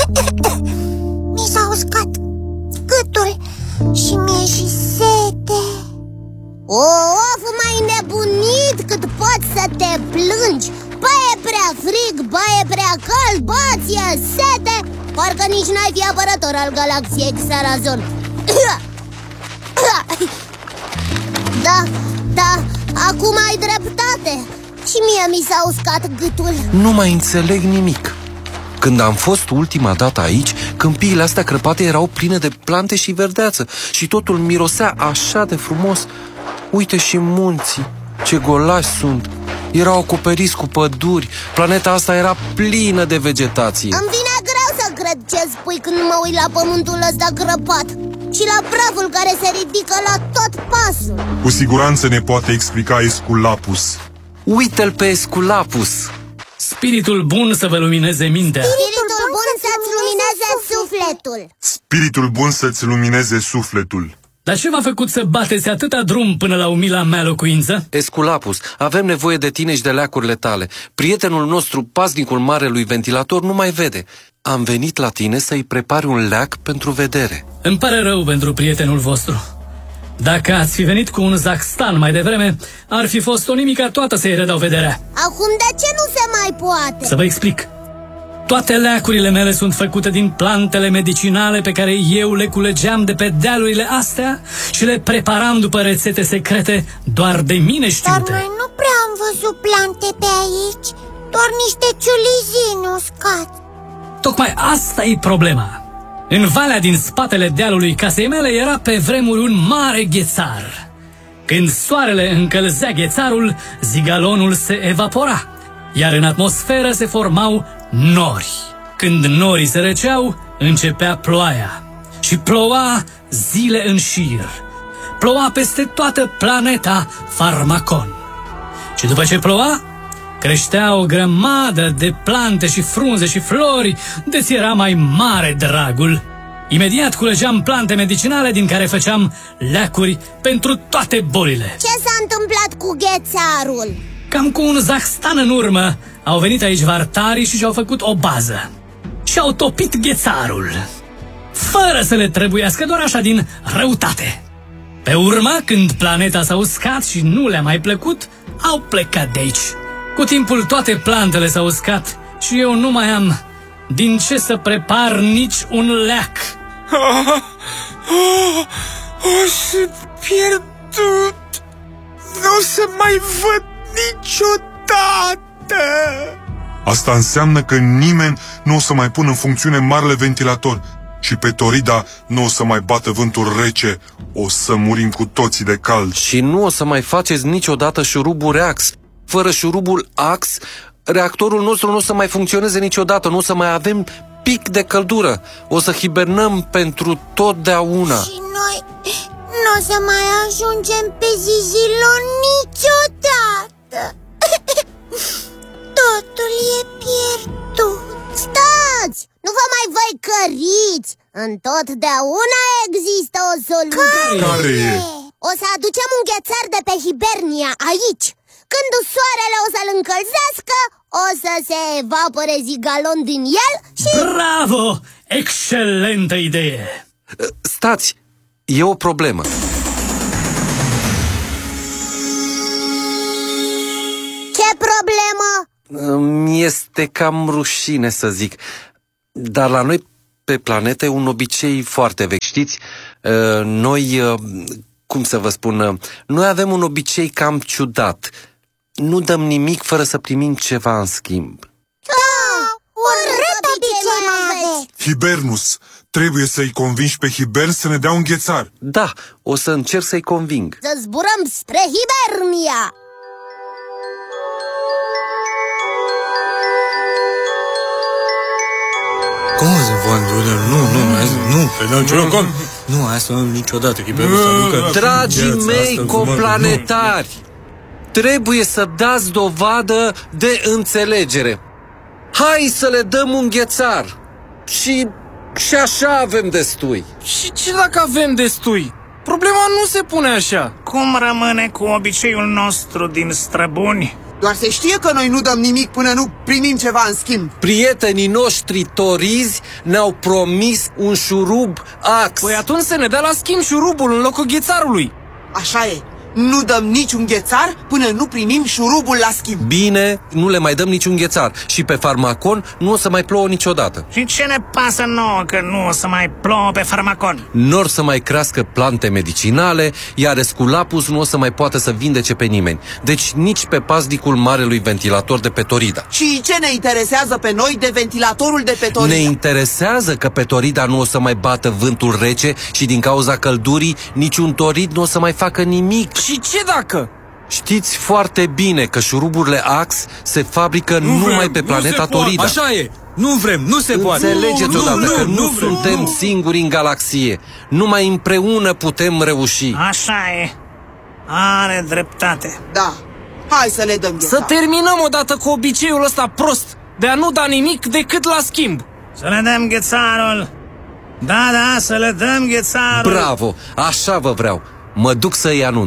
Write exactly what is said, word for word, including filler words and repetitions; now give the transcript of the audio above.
Mi s-a uscat gâtul și mi-e și sete. Of, m-ai nebunit cât poți să te plângi. Ba e prea frig, ba e prea cald, ba ți-e sete. Parcă nici n-ai fi apărător al galaxiei Xarazon. Da, da, acum ai dreptate. Și mie mi s-a uscat gâtul. Nu mai înțeleg nimic. Când am fost ultima dată aici, câmpiile astea crăpate erau pline de plante și verdeață și totul mirosea așa de frumos. Uite și munții, ce golași sunt. Erau acoperiți cu păduri. Planeta asta era plină de vegetație. Îmi vine greu să cred ce spui când mă uit la pământul ăsta crăpat și la praful care se ridică la tot pasul. Cu siguranță ne poate explica Esculapus. Uite-l pe Esculapus. Spiritul bun să vă lumineze mintea. Spiritul bun să-ți lumineze sufletul. Spiritul bun să-ți lumineze sufletul. Dar ce v-a făcut să bateți atâta drum până la umila mea locuință? Esculapus, avem nevoie de tine și de leacurile tale. Prietenul nostru, paznicul marelui ventilator, nu mai vede. Am venit la tine să-i prepari un leac pentru vedere. Îmi pare rău pentru prietenul vostru. Dacă ați fi venit cu un zaxstan mai devreme, ar fi fost o nimica toată să-i redau vederea. Acum de ce nu se mai poate? Să vă explic. Toate leacurile mele sunt făcute din plantele medicinale pe care eu le culegeam de pe dealurile astea și le preparam după rețete secrete doar de mine știute. Dar noi nu prea am văzut plante pe aici, doar niște ciulizini uscați. Tocmai asta e problema. În valea din spatele dealului casei mele era pe vremuri un mare ghețar. Când soarele încălzea ghețarul, zigalonul se evapora, iar în atmosferă se formau nori. Când norii se răceau, începea ploaia. Și ploua zile în șir. Ploua peste toată planeta Pharmacon. Și după ce ploua, creștea o grămadă de plante și frunze și flori, de-ți era mai mare dragul. Imediat culegeam plante medicinale din care făceam leacuri pentru toate bolile. Ce s-a întâmplat cu ghețarul? Cam cu un zaxstan în urmă au venit aici vartarii și și-au făcut o bază. Și-au topit ghețarul, fără să le trebuiască, doar așa din răutate. Pe urmă, când planeta s-a uscat și nu le-a mai plăcut, au plecat de aici. Cu timpul toate plantele s-au uscat și eu nu mai am din ce să prepar nici un leac. Oh, oh, oh, sunt pierdut. Nu o să mai văd niciodată. Asta înseamnă că nimeni nu o să mai pună în funcțiune marele ventilator și pe Torida nu o să mai bată vântul rece. O să murim cu toții de cald. Și nu o să mai faceți niciodată șurubul Reax. Fără șurubul Ax, reactorul nostru nu o să mai funcționeze niciodată. Nu o să mai avem pic de căldură. O să hibernăm pentru totdeauna. Și noi nu o să mai ajungem pe Zizilon niciodată. Totul e pierdut. Stați! Nu vă mai văicăriți! Întotdeauna există o soluție. Care e? O să aducem un ghețar de pe Hibernia aici. Când soarele o să-l încălzească, o să se evapore zigalon din el și... Bravo! Excelentă idee! Stați! E o problemă. Ce problemă? Mi este cam rușine să zic, dar la noi pe planetă e un obicei foarte vechi, știți? Noi, cum să vă spun, noi avem un obicei cam ciudat. Nu dăm nimic fără să primim ceva în schimb. Da, un ret obicei mai aveți. Hibernus, trebuie să-i convingi pe Hibern să ne dea un ghețar. Da, o să încerc să-i conving. Să zburăm spre Hibernia! Cum să fac? Nu, nu, nu, nu, asta nu niciodată. Dragii mei coplanetari, trebuie să dați dovadă de înțelegere. Hai să le dăm un ghețar. Și, și așa avem destui. Și ce dacă avem destui? Problema nu se pune așa. Cum rămâne cu obiceiul nostru din străbuni? Doar se știe că noi nu dăm nimic până nu primim ceva în schimb. Prietenii noștri torizi ne-au promis un șurub Axe. Păi atunci să ne dea la schimb șurubul în locul ghețarului. Așa e. Nu dăm niciun ghețar până nu primim șurubul la schimb. Bine, nu le mai dăm niciun ghețar. Și pe Farmacon nu o să mai plouă niciodată. Și ce ne pasă nouă că nu o să mai plouă pe Farmacon? N-or să mai crească plante medicinale, iar Esculapus nu o să mai poată să vindece pe nimeni. Deci nici pe paznicul marelui ventilator de pe Torida. Și ce ne interesează pe noi de ventilatorul de pe Torida? Ne interesează că pe Torida nu o să mai bată vântul rece și din cauza căldurii niciun torid nu o să mai facă nimic. Și ce dacă? Știți foarte bine că șuruburile Axe se fabrică nu numai vrem, pe planeta Torida. Așa e, nu vrem, nu se poate. Înțelegeți nu, odată nu, că nu, nu, nu suntem nu. singuri în galaxie. Numai împreună putem reuși. Așa e. Are dreptate. Da, hai să le dăm ghețar. Să terminăm odată cu obiceiul ăsta prost de a nu da nimic decât la schimb. Să le dăm ghețarul. Da, da, să le dăm ghețarul. Bravo, așa vă vreau. Mă duc să-i anunț.